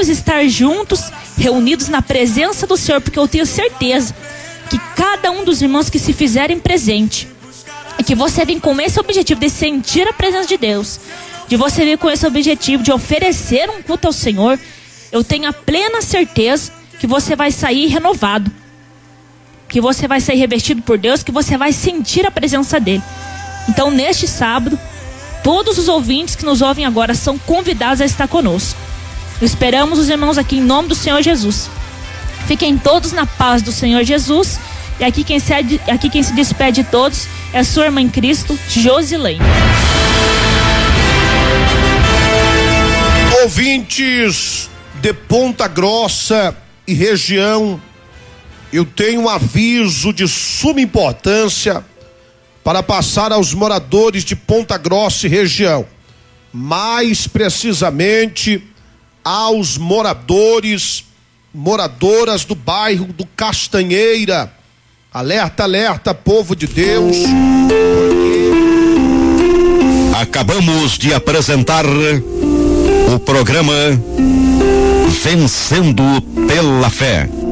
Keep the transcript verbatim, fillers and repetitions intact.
vamos estar juntos, reunidos na presença do Senhor, porque eu tenho certeza que cada um dos irmãos que se fizerem presente, é que você vem com esse objetivo de sentir a presença de Deus, de você vir com esse objetivo de oferecer um culto ao Senhor, eu tenho a plena certeza que você vai sair renovado, que você vai sair revestido por Deus, que você vai sentir a presença dele. Então, neste sábado, todos os ouvintes que nos ouvem agora são convidados a estar conosco. Esperamos os irmãos aqui em nome do Senhor Jesus. Fiquem todos na paz do Senhor Jesus. E aqui quem se, aqui quem se despede de todos é a sua irmã em Cristo, Josilene. Ouvintes de Ponta Grossa e região, eu tenho um aviso de suma importância para passar aos moradores de Ponta Grossa e região, mais precisamente aos moradores, moradoras do bairro do Castanheira. Alerta, alerta, povo de Deus. Acabamos de apresentar o programa Vencendo pela Fé.